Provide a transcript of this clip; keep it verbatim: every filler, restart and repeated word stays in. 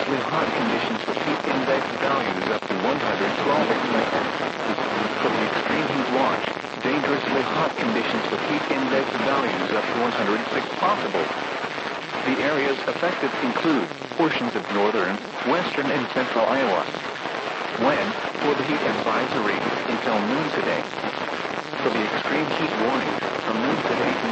dangerously hot conditions with heat index values up to one hundred twelve expected. For the extreme heat watch, dangerously hot conditions with heat index values up to one hundred six possible. The areas affected include portions of northern, western, and central Iowa. When, for the heat advisory, until noon today. For the extreme heat warning, from noon today to